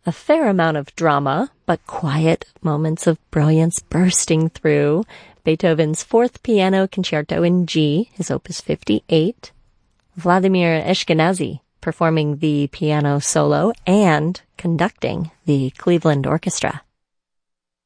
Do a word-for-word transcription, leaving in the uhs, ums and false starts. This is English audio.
A fair amount of drama, but quiet moments of brilliance bursting through. Beethoven's Fourth Piano Concerto in G, his opus fifty-eight. Vladimir Ashkenazy performing the piano solo and conducting the Cleveland Orchestra.